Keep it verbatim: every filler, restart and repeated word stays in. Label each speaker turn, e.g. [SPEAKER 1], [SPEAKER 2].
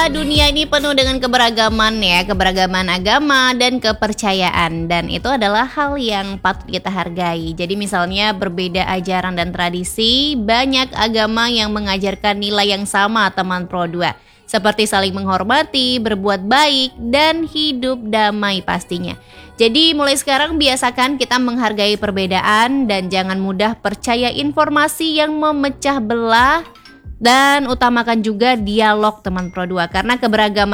[SPEAKER 1] dunia ini penuh dengan keberagaman ya, keberagaman agama dan kepercayaan, dan itu adalah hal yang patut kita hargai. Jadi misalnya berbeda ajaran dan tradisi, banyak agama yang mengajarkan nilai yang sama teman Pro dua, seperti saling menghormati, berbuat baik, dan hidup damai pastinya. Jadi mulai sekarang biasakan kita menghargai perbedaan dan jangan mudah percaya informasi yang memecah belah. Dan utamakan juga dialog teman Pro dua, karena keberagaman